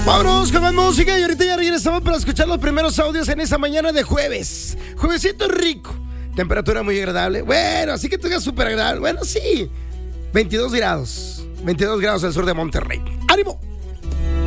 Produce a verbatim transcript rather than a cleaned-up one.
Vámonos con más música y ahorita ya regresamos para escuchar los primeros audios en esa mañana de jueves. Juevesito rico, temperatura muy agradable. Bueno, así que tenga súper agradable. Bueno, sí, veintidós grados, veintidós grados al sur de Monterrey. ¡Ánimo!